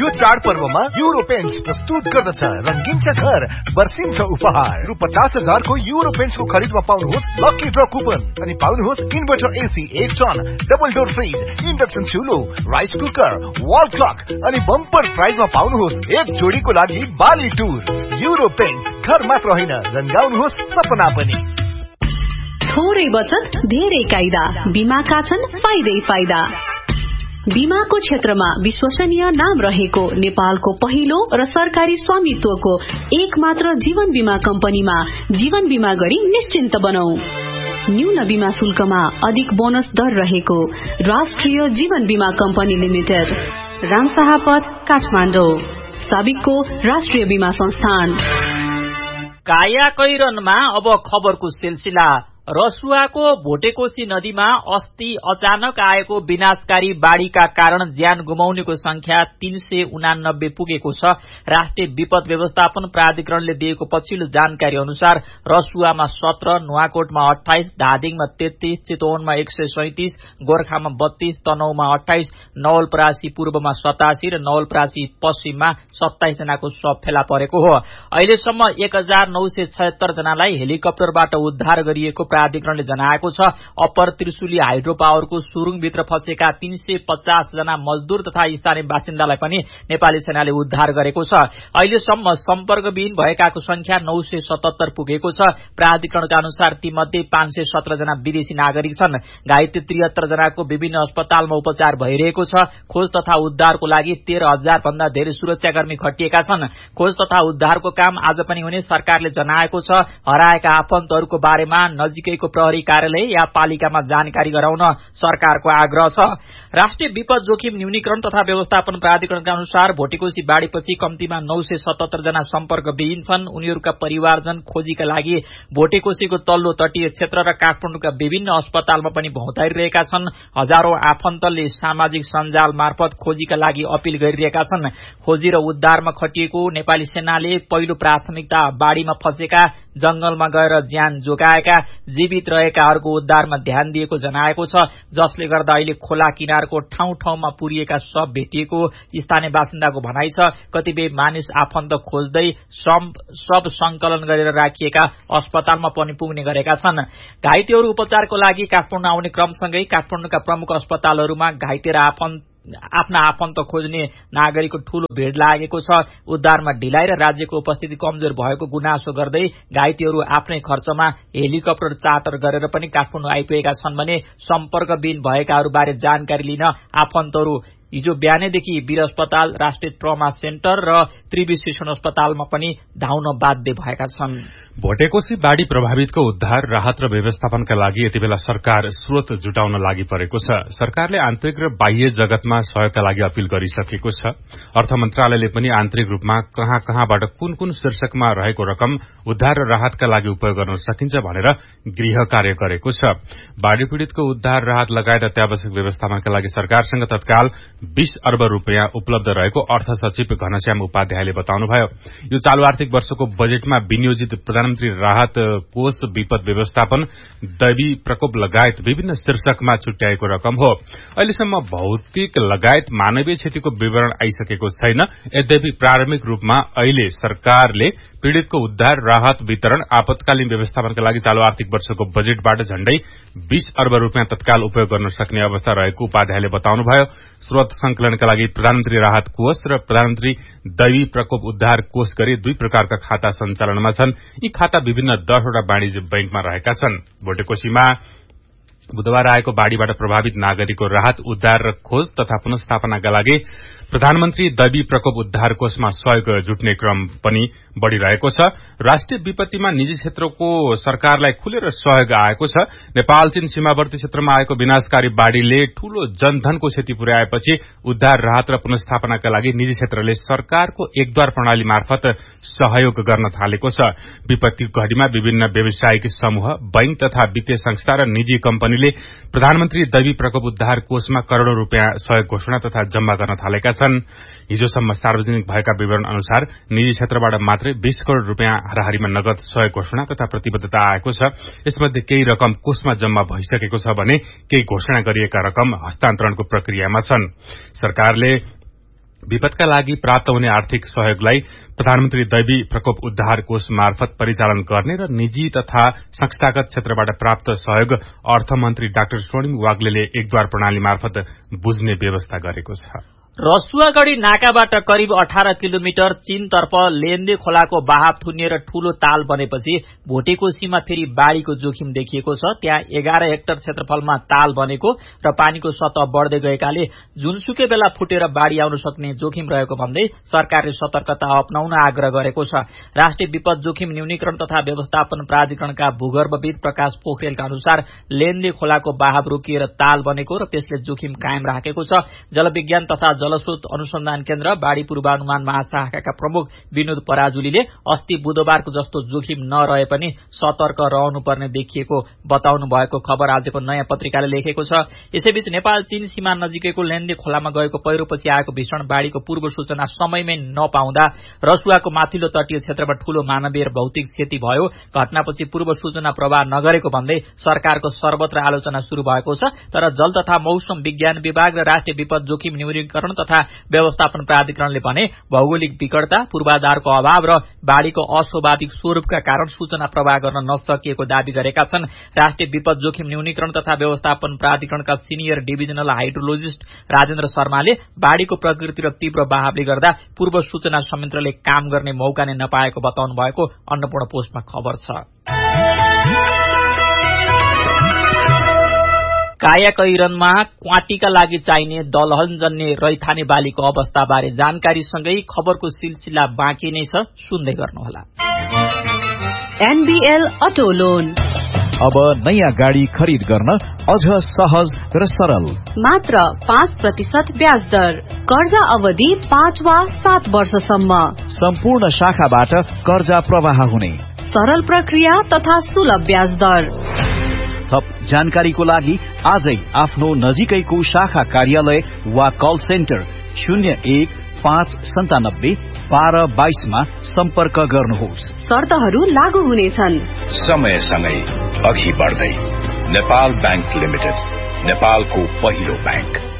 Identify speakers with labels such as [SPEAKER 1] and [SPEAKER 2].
[SPEAKER 1] यो चाडपर्वमा euro paints प्रस्तुत गर्दछ रंगीन छ घर बर्सिन्छ उपहार रु 50,000 को युरो पेन्ट्स को खरिदमा पाउनुहोस् लकी ड्र कुपन अनि पाउनुहोस् inverter AC 1 ton double door fridge induction चुलो rice cooker wall clock अनि बम्पर प्राइजमा पाउनुहोस् एक जोडीको लागि बाली टुर युरो पेन्ट्स घर मात्र होइन रंगाउनुहोस् सपना पनि।
[SPEAKER 2] थोरै बचत धेरै कायदा बीमाका छन् फाइदै फाइदा। बीमाको क्षेत्रमा विश्वसनीय नाम रहेको नेपालको पहिलो र सरकारी स्वामित्वको एक मात्र जीवन बीमा कम्पनीमा जीवन बीमा गरी निश्चिन्त बनाऊ। न्यून बीमा शुल्कमा अधिक बोनस दर रहेको राष्ट्रिय जीवन बीमा कम्पनी लिमिटेड, रामशाहपथ, काठमाडौँ। साबिकको राष्ट्रिय बीमा संस्थान।
[SPEAKER 3] काया कैरनमा अब खबरको सिलसिला। रसुवाको भोटेकोशी नदीमा अस्ति अचानक आएको विनाशकारी बाढ़ीका कारण ज्यान गुमाउनेको संख्या 389 पुगेको छ। राष्ट्रिय विपद व्यवस्थापन प्राधिकरणले दिएको पछिल्लो जानकारी अनुसार रसुवामा 17, नुवाकोटमा 28, धादिङमा 33, चितवनमा 137, गोर्खामा 32, तनहुमा 28, नवलपरासी पूर्वमा 87 र नवलपरासी पश्चिममा 27 जनाको शव फेला परेको हो। अहिलेसम्म 1976 जनालाई हेलिकप्टरबाट उद्धार गरिएको प्राधिकरणले जनाएको छ। अप्पर त्रिशुली हाइड्रो पावरको सुरुङभित्र फँसेका 350 जना मजदूर तथा स्थानीय बासिन्दालाई पनि नेपाली सेनाले उद्धार गरेको छ। अहिलेसम्म सम्पर्कविहीन भएकाको संख्या 977 पुगेको छ। प्राधिकरणका अनुसार तीमध्ये 517 जना विदेशी नागरिक छन्। घाइते 73 जनाको विभिन्न अस्पतालमा उपचार भइरहेको छ। खोज तथा उद्धारको लागि 13,000 भन्दा धेरै सुरक्षाकर्मी खटिएका छन्। खोज तथा उद्धारको काम आज पनि हुने सरकारले जनाएको छ। हराएका आफन्तहरूको बारेमा नजिकैको प्रहरी कार्यालय या पालिकामा जानकारी गराउन सरकारको आग्रह छ। राष्ट्रिय विपद जोखिम न्यूनीकरण तथा व्यवस्थापन प्राधिकरणका अनुसार भोटेकोशी बाढ़ीपछि कम्तीमा 977 जना सम्पर्कविहीन छन्। उनीहरूका परिवारजन खोजीका लागि भोटेकोशीको तल्लो तटीय क्षेत्र र काठमाडौँका विभिन्न अस्पतालमा पनि भौतारिरहेका छन्। हजारौं आफन्तले सामाजिक सञ्जाल मार्फत खोजीका लागि अपील गरिरहेका छन्। खोजी र उद्धारमा खटिएको नेपाली सेनाले पहिलो प्राथमिकता बाढ़ीमा फँसेका, जंगलमा गएर ज्यान जोगाएका, जीवित रहेकाहरूको उद्धारमा ध्यान दिएको जनाएको छ। जसले गर्दा अहिले खोला किनारको ठाउँ ठाउँमा पुरिएका शव भेटिएको स्थानीय बासिन्दाको भनाइ छ। कतिपय मानिस आफन्त खोज्दै शव संकलन गरेर राखिएका अस्पतालमा पनि पुग्ने गरेका छन्। घाइतेहरू उपचारको लागि काठमाडौँ आउने क्रमसँगै काठमाडौँका प्रमुख अस्पतालहरूमा घाइते र आफ्ना आफन्त खोज्ने नागरिकको ठूलो भीड़ लागेको छ। उद्धारमा ढिलाइ र राज्यको उपस्थिति कमजोर भएको गुनासो गर्दै घाइतेहरू आफ्नै खर्चमा हेलिकप्टर चार्टर गरेर पनि काठमाडौँ आइपुगेका छन् भने सम्पर्कविहीन भएकाहरूबारे जानकारी लिन आफन्तहरू हिजो बिहानैदेखि वीर अस्पताल, राष्ट्रिय ट्रमा सेन्टर र त्रिवी शिशु अस्पतालमा पनि धाउन बाध्य भएका छन्।
[SPEAKER 4] भोटेकोशी बाढ़ी प्रभावितको उद्धार, राहत र व्यवस्थापनका लागि यति बेला सरकार स्रोत जुटाउन लागि परेको छ। सरकारले आन्तरिक र बाह्य जगतमा सहयोगका लागि अपील गरिसकेको छ। अर्थ मन्त्रालयले पनि आन्तरिक रूपमा कहाँ कहाँबाट कुन कुन शीर्षकमा रहेको रकम उद्धार र राहतका लागि उपयोग गर्न सकिन्छ भनेर गृह कार्य गरेको छ। बाढ़ी पीड़ितको उद्धार, राहत लगायत अत्यावश्यक व्यवस्थापनका लागि सरकारसँग तत्काल 20 अर्ब रुपियाँ उपलब्ध रहेको अर्थ सचिव घनश्याम उपाध्यायले बताउनुभयो। यो चालू आर्थिक वर्षको बजेटमा विनियोजित प्रधानमन्त्री राहत कोष, विपद व्यवस्थापन, दैवी प्रकोप लगायत विभिन्न शीर्षकमा छुट्याएको रकम हो। अहिलेसम्म भौतिक लगायत मानवीय क्षतिको विवरण आइसकेको छैन। यद्यपि प्रारम्भिक रूपमा अहिले सरकारले पीड़ितको उद्धार, राहत वितरण, आपतकालीन व्यवस्थापनका लागि चालू आर्थिक वर्षको बजेटबाट झण्डै 20 अर्ब रुपियाँ तत्काल उपयोग गर्न सक्ने अवस्था रहेको उपाध्यायले बताउनुभयो। स्रोत संकलनका लागि प्रधानमन्त्री राहत कोष र प्रधानमन्त्री दैवी प्रकोप उद्धार कोष गरी 2 प्रकारका खाता सञ्चालनमा छन्। यी खाता विभिन्न 10 वटा वाणिज्य बैंकमा रहेका छन्। भोटेकोशीमा बुधबार आएको बाढ़ीबाट प्रभावित नागरिकको राहत, उद्धार र खोज तथा पुनर्स्थापनाका लागि प्रधानमन्त्री दैवी प्रकोप उद्धार कोषमा सहयोग जुट्ने क्रम पनि बढ़िरहेको छ। राष्ट्रिय विपत्तिमा निजी क्षेत्रको सरकारलाई खुलेर सहयोग आएको छ। नेपाल चीन सीमावर्ती क्षेत्रमा आएको विनाशकारी बाढ़ीले ठूलो जनधनको क्षति पुर्याएपछि उद्धार, राहत र पुनर्स्थापनाका लागि निजी क्षेत्रले सरकारको एकद्वार प्रणाली मार्फत सहयोग गर्न थालेको छ। विपत्तिको घडीमा विभिन्न व्यावसायिक समूह, बैंक तथा वित्तीय संस्था र निजी कम्पनीले प्रधानमन्त्री दैवी प्रकोप उद्धार कोषमा करोड़ौं रुपियाँ सहयोग घोषणा तथा जम्मा गर्न थालेका छन्। हिजोसम्म सार्वजनिक भएका विवरण अनुसार निजी क्षेत्रबाट मात्रै 20 करोड़ रुपियाँ हाराहारीमा नगद सहयोग घोषणा तथा प्रतिबद्धता आएको छ। यसमध्ये केही रकम कोषमा जम्मा भइसकेको छ भने केही घोषणा गरिएका रकम हस्तान्तरणको प्रक्रियामा छन्। सरकारले विपदका लागि प्राप्त हुने आर्थिक सहयोगलाई प्रधानमन्त्री दैवी प्रकोप उद्धार कोष मार्फत परिचालन गर्ने र निजी तथा संस्थागत क्षेत्रबाट प्राप्त सहयोग अर्थमन्त्री डाक्टर स्वर्णिम वाग्लेले एकद्वार प्रणाली मार्फत बुझ्ने व्यवस्था गरेको छ।
[SPEAKER 3] रसुवागढ़ी नाकाबाट करिब 18 किलोमिटर चीनतर्फ लेन्दे खोलाको बहाव थुनिएर ठूलो ताल बनेपछि भोटेकोसीमा फेरि बाढ़ीको जोखिम देखिएको छ। त्यहाँ 11 हेक्टर क्षेत्रफलमा ताल बनेको र पानीको सतह बढ्दै गएकाले जुनसुकै बेला फुटेर बाढ़ी आउन सक्ने जोखिम रहेको भन्दै सरकारले सतर्कता अपनाउन आग्रह गरेको छ। राष्ट्रिय विपद जोखिम न्यूनीकरण तथा व्यवस्थापन प्राधिकरणका भूगर्भविद प्रकाश पोखरेलका अनुसार लेन्दे खोलाको बहाव रोकिएर ताल बनेको र त्यसले जोखिम कायम राखेको छ। जलविज्ञान तथा जलस्रोत अनुसन्धान केन्द्र बाढ़ी पूर्वानुमान महाशाखाका प्रमुख विनोद पराजुलीले अस्ति बुधबारको जस्तो जोखिम नरहे पनि सतर्क रहनुपर्ने देखिएको बताउनु भएको खबर आजको नयाँ पत्रिकाले लेखेको छ। यसैबीच नेपाल चीन सीमा नजिकैको लेन्दे खोलामा गएको पहिरोपछि आएको भीषण बाढ़ीको पूर्व सूचना समयमै नपाउँदा रसुवाको माथिल्लो तटीय क्षेत्रमा ठूलो मानवीय र भौतिक क्षति भयो। घटनापछि पूर्व सूचना प्रवाह नगरेको भन्दै सरकारको सर्वत्र आलोचना शुरू भएको छ। तर जल तथा मौसम विज्ञान विभाग र राष्ट्रिय विपद जोखिम न्यूनीकरण तथा व्यवस्थापन प्राधिकरणले भने भौगोलिक विकटता, पूर्वाधारको अभाव र बाढ़ीको अस्वाभाविक स्वरूपका कारण सूचना प्रवाह गर्न नसकिएको दावी गरेका छन्। राष्ट्रिय विपद जोखिम न्यूनीकरण तथा व्यवस्थापन प्राधिकरणका सिनियर डिभिजनल हाइड्रोलोजिस्ट राजेन्द्र शर्माले बाढ़ीको प्रकृति र तीव्र बहावले गर्दा पूर्व सूचना संयन्त्रले काम गर्ने मौका नै नपाएको बताउनु भएको अन्नपूर्ण पोस्टमा खबर छ। कायाकैरनमा क्वाटीका लागि चाहिने दलहनजन्य रैथाने बालीको अवस्थाबारे जानकारीसँगै खबरको सिलसिला बाँकी नै छ, सुन्दै गर्नुहोला।
[SPEAKER 2] एनबीएल अटो लोन
[SPEAKER 5] अब नयाँ गाडी खरिद गर्न अझ सहज र सरल।
[SPEAKER 2] मात्र 5% ब्याज दर, कर्जा अवधि 5 वा 7 वर्षसम्म,
[SPEAKER 5] सम्पूर्ण शाखाबाट कर्जा प्रवाह हुने,
[SPEAKER 2] सरल प्रक्रिया तथा सुलभ ब्याज दर।
[SPEAKER 5] थप जानकारीको लागि आजै आफ्नो नजिकैको शाखा कार्यालय वा कल सेन्टर 01591222 मा सम्पर्क गर्नुहोस्।
[SPEAKER 2] शर्तहरू लागू हुनेछन्।
[SPEAKER 6] समयसँगै अघि बढ्दै नेपाल बैंक लिमिटेड, नेपालको पहिलो बैंक।